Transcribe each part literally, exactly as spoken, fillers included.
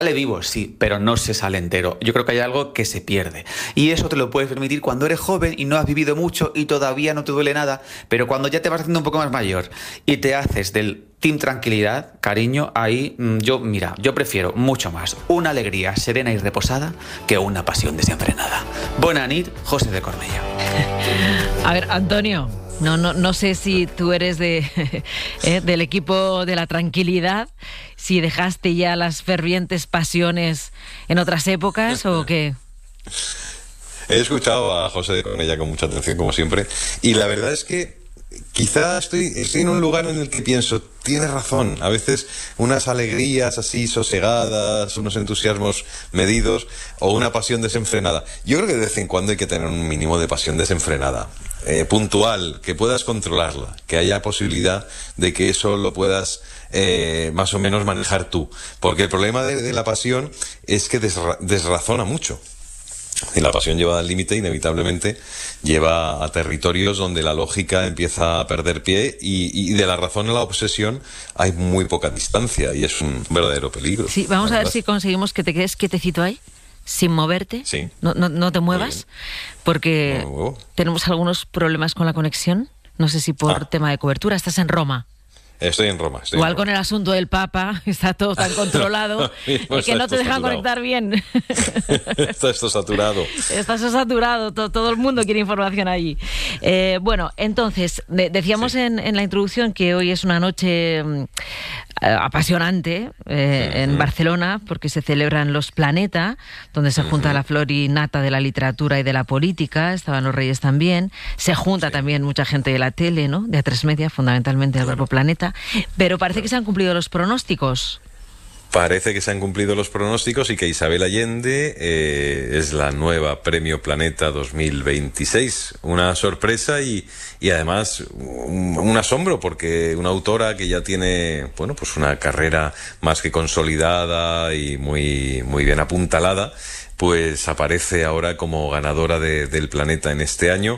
Sale vivo, sí, pero no se sale entero. Yo creo que hay algo que se pierde. Y eso te lo puedes permitir cuando eres joven y no has vivido mucho y todavía no te duele nada, pero cuando ya te vas haciendo un poco más mayor y te haces del team tranquilidad, cariño, ahí yo, mira, yo prefiero mucho más una alegría serena y reposada que una pasión desenfrenada. Bona nit, José de Cornellà. A ver, Antonio, no, no, no sé si tú eres de, eh, del equipo de la tranquilidad, si dejaste ya las fervientes pasiones en otras épocas o qué. He escuchado a José de Cornellà con mucha atención, como siempre, y la verdad es que quizá estoy, estoy en un lugar en el que pienso, tienes razón, a veces unas alegrías así sosegadas, unos entusiasmos medidos o una pasión desenfrenada. Yo creo que de vez en cuando hay que tener un mínimo de pasión desenfrenada, eh, puntual, que puedas controlarla, que haya posibilidad de que eso lo puedas eh, más o menos manejar tú. Porque el problema de, de la pasión es que desra- desrazona mucho. Y la pasión lleva al límite, inevitablemente, lleva a territorios donde la lógica empieza a perder pie y, y de la razón a la obsesión hay muy poca distancia y es un verdadero peligro. Sí, vamos a ver si conseguimos que te quedes quietecito ahí, sin moverte. Sí. No, no, no te muevas, porque no, tenemos algunos problemas con la conexión. No sé si por ah. tema de cobertura. Estás en Roma. Estoy en Roma. Estoy Igual en Roma. con el asunto del Papa, está todo tan controlado pues que no te dejan saturado. conectar bien. Está esto saturado. Estás saturado, todo, todo el mundo quiere información allí. Eh, bueno, entonces, de, decíamos sí. en, en la introducción que hoy es una noche eh, apasionante eh, uh-huh. en Barcelona, porque se celebran los Planeta, donde se junta uh-huh. la flor y nata de la literatura y de la política, estaban los Reyes también, se junta sí. también mucha gente de la tele, ¿no? De A tres Media, fundamentalmente del Grupo Planeta. Pero parece que se han cumplido los pronósticos. Parece que se han cumplido los pronósticos y que Isabel Allende eh, es la nueva Premio Planeta dos mil veintiséis. Una sorpresa y, y además un, un asombro, porque una autora que ya tiene, bueno, pues una carrera más que consolidada y muy, muy bien apuntalada, pues aparece ahora como ganadora de, del Planeta en este año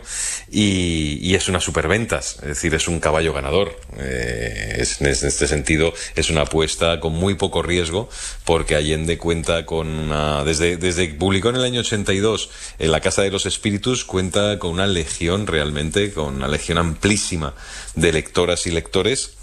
y, y es una superventas, es decir, es un caballo ganador. Eh, es, en este sentido es una apuesta con muy poco riesgo, porque Allende cuenta con una, desde, desde que publicó en el año ochenta y dos en La Casa de los Espíritus, cuenta con una legión realmente, con una legión amplísima de lectoras y lectores,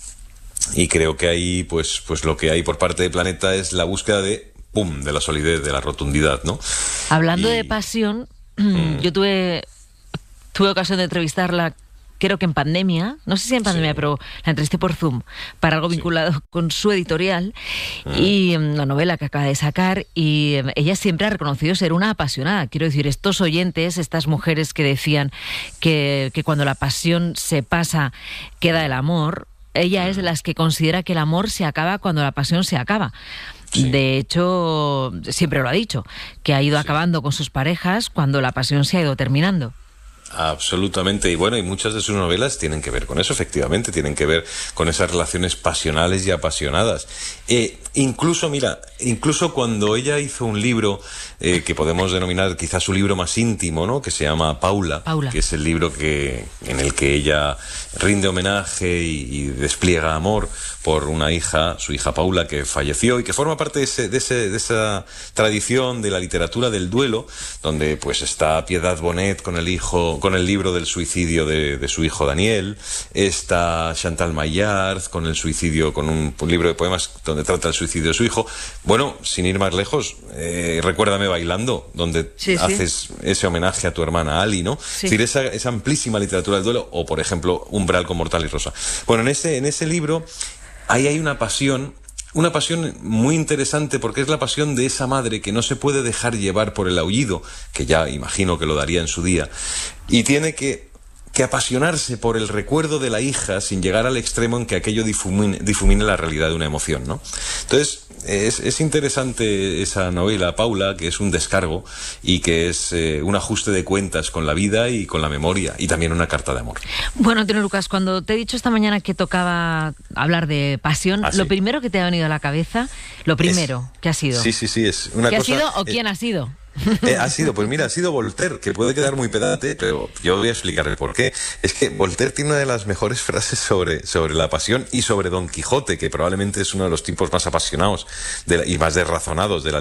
y creo que ahí pues, pues lo que hay por parte de Planeta es la búsqueda de ¡pum!, de la solidez, de la rotundidad, ¿no? Hablando y... de pasión, mm. yo tuve tuve ocasión de entrevistarla, creo que en pandemia, no sé si en pandemia, sí. pero la entrevisté por Zoom, para algo vinculado sí. con su editorial mm. y um, la novela que acaba de sacar, y um, ella siempre ha reconocido ser una apasionada. Quiero decir, estos oyentes, estas mujeres que decían que, que cuando la pasión se pasa, queda el amor, ella mm. es de las que considera que el amor se acaba cuando la pasión se acaba. Sí. De hecho, siempre lo ha dicho, que ha ido sí. acabando con sus parejas cuando la pasión se ha ido terminando. Absolutamente, y bueno, y muchas de sus novelas tienen que ver con eso, efectivamente, tienen que ver con esas relaciones pasionales y apasionadas. Eh, incluso, mira, incluso cuando ella hizo un libro eh, que podemos denominar quizás su libro más íntimo, ¿no?, que se llama Paula, Paula. que es el libro que en el que ella rinde homenaje y, y despliega amor por una hija, su hija Paula, que falleció y que forma parte de, ese, de, ese, de esa tradición de la literatura del duelo, donde pues está Piedad Bonet con el hijo, con el libro del suicidio de, de su hijo Daniel, está Chantal Maillard con el suicidio, con un, un libro de poemas donde trata el suicidio de su hijo. Bueno, sin ir más lejos, eh, Recuérdame bailando, donde sí, haces sí. ese homenaje a tu hermana Ali, ¿no? Sí. Es decir, esa, esa amplísima literatura del duelo, o por ejemplo, Umbral con Mortal y Rosa. Bueno, en ese, en ese libro ahí hay una pasión, una pasión muy interesante, porque es la pasión de esa madre que no se puede dejar llevar por el aullido, que ya imagino que lo daría en su día, y tiene que, que apasionarse por el recuerdo de la hija sin llegar al extremo en que aquello difumine, difumine la realidad de una emoción, ¿no? Entonces, es, es interesante esa novela, Paula, que es un descargo y que es eh, un ajuste de cuentas con la vida y con la memoria, y también una carta de amor. Bueno, Antonio Lucas, cuando te he dicho esta mañana que tocaba hablar de pasión, ¿Ah, sí? lo primero que te ha venido a la cabeza, lo primero, es, ¿qué ha sido? Sí, sí, sí, es una ¿Qué cosa, ha sido o eh, quién ha sido? Eh, ha sido, pues mira, ha sido Voltaire, que puede quedar muy pedante, pero yo voy a explicarle por qué. Es que Voltaire tiene una de las mejores frases sobre, sobre la pasión y sobre Don Quijote, que probablemente es uno de los tipos más apasionados de la, y más desrazonados de la